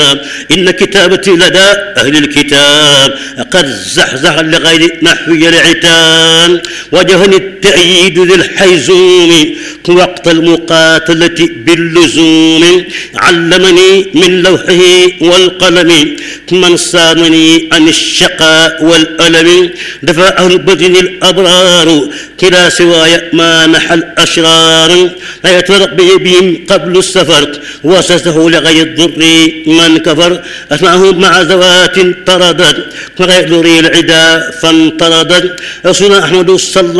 إن كتابتي لدى أهل الكتاب قد زحزح لغير نحوي العتاب وجهني التأييد ذي الحيزوم وقت المقاتلة باللزوم علمني من لوحه والقلم من صانني عن الشقاء والألم دفع أهل بدن الأبرار كلا سواي ما نحى الأشرار لا يتفرق بهم قبل السفر وسسه لغير الضر من كفر أسمعه مع زوات طردت وغير ذري العدا فانطردت رسول أحمد صلى